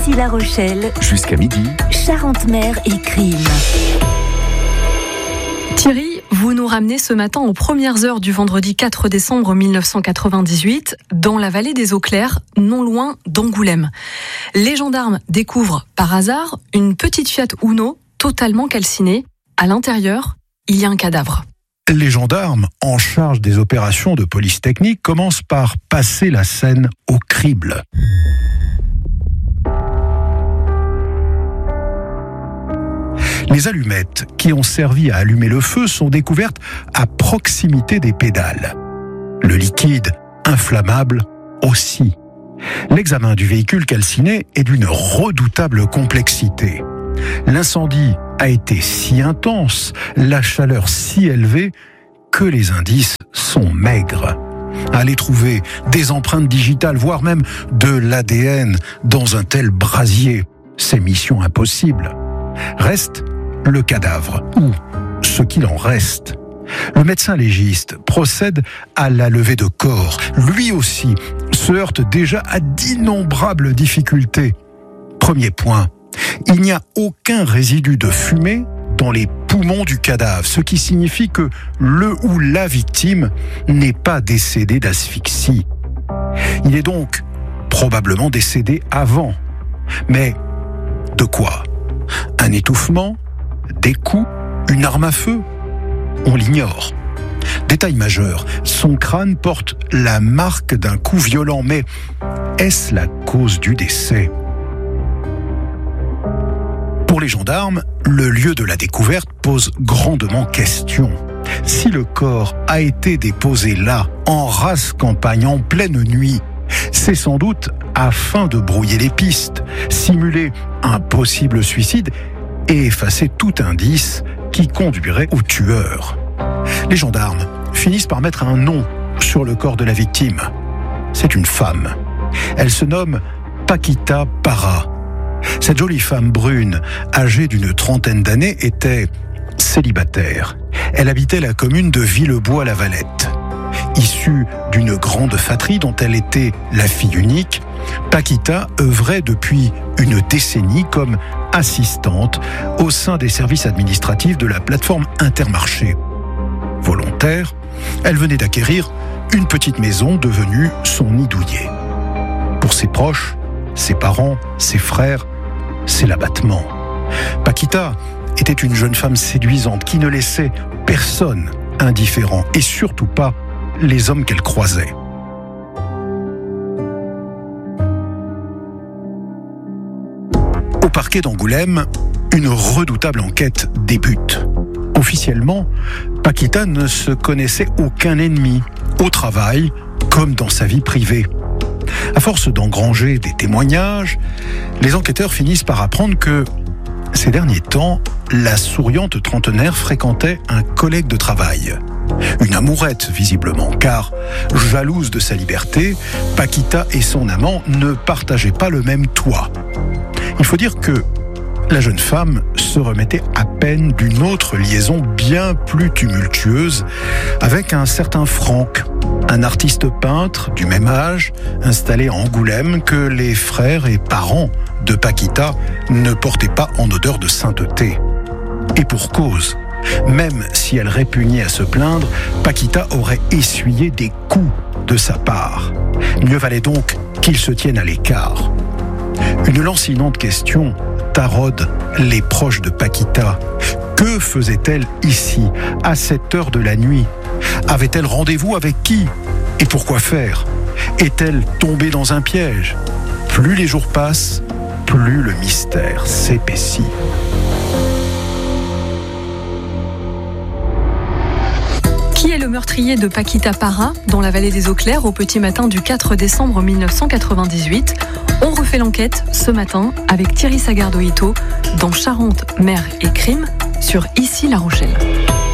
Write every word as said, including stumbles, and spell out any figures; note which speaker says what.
Speaker 1: Ici La Rochelle,
Speaker 2: jusqu'à midi,
Speaker 1: Charente-Mer et Crime.
Speaker 3: Thierry, vous nous ramenez ce matin aux premières heures du vendredi quatre décembre mille neuf cent quatre-vingt-dix-huit dans la vallée des Eaux Claires, non loin d'Angoulême. Les gendarmes découvrent par hasard une petite Fiat Uno totalement calcinée. À l'intérieur, il y a un cadavre.
Speaker 4: Les gendarmes, en charge des opérations de police technique, commencent par passer la scène au crible. Les allumettes qui ont servi à allumer le feu sont découvertes à proximité des pédales. Le liquide inflammable aussi. L'examen du véhicule calciné est d'une redoutable complexité. L'incendie a été si intense, la chaleur si élevée, que les indices sont maigres. Aller trouver des empreintes digitales, voire même de l'A D N dans un tel brasier, c'est mission impossible. Reste le cadavre, ou ce qu'il en reste. Le médecin légiste procède à la levée de corps. Lui aussi se heurte déjà à d'innombrables difficultés. Premier point, il n'y a aucun résidu de fumée dans les poumons du cadavre, ce qui signifie que le ou la victime n'est pas décédé d'asphyxie. Il est donc probablement décédé avant. Mais de quoi ? Un étouffement ? Des coups ? Une arme à feu ? On l'ignore. Détail majeur, son crâne porte la marque d'un coup violent, mais est-ce la cause du décès ? Pour les gendarmes, le lieu de la découverte pose grandement question. Si le corps a été déposé là, en rase campagne, en pleine nuit, c'est sans doute afin de brouiller les pistes, simuler un possible suicide et effacer tout indice qui conduirait au tueur. Les gendarmes finissent par mettre un nom sur le corps de la victime. C'est une femme. Elle se nomme Paquita Parra. Cette jolie femme brune, âgée d'une trentaine d'années, était célibataire. Elle habitait la commune de Villebois-la-Valette. Issue d'une grande fratrie dont elle était la fille unique, Paquita œuvrait depuis une décennie comme assistante au sein des services administratifs de la plateforme Intermarché. Volontaire, elle venait d'acquérir une petite maison devenue son nid douillet. Pour ses proches, ses parents, ses frères, c'est l'abattement. Paquita était une jeune femme séduisante qui ne laissait personne indifférent et surtout pas les hommes qu'elle croisait. Au parquet d'Angoulême, une redoutable enquête débute. Officiellement, Paquita ne se connaissait aucun ennemi, au travail comme dans sa vie privée. À force d'engranger des témoignages, les enquêteurs finissent par apprendre que, ces derniers temps, la souriante trentenaire fréquentait un collègue de travail. Une amourette, visiblement, car, jalouse de sa liberté, Paquita et son amant ne partageaient pas le même toit. Il faut dire que la jeune femme se remettait à peine d'une autre liaison bien plus tumultueuse avec un certain Franck, un artiste peintre du même âge, installé à Angoulême, que les frères et parents de Paquita ne portaient pas en odeur de sainteté. Et pour cause, même si elle répugnait à se plaindre, Paquita aurait essuyé des coups de sa part. Mieux valait donc qu'il se tienne à l'écart. Une lancinante question taraude les proches de Paquita. Que faisait-elle ici, à cette heure de la nuit ? Avait-elle rendez-vous avec qui ? Et pourquoi faire ? Est-elle tombée dans un piège ? Plus les jours passent, plus le mystère s'épaissit.
Speaker 3: Qui est le meurtrier de Paquita Parra dans la vallée des Eaux Claires au petit matin du quatre décembre mille neuf cent quatre-vingt-dix-huit ? On refait l'enquête ce matin avec Thierry Sagardoito dans Charente, Mer et Crime sur Ici La Rochelle.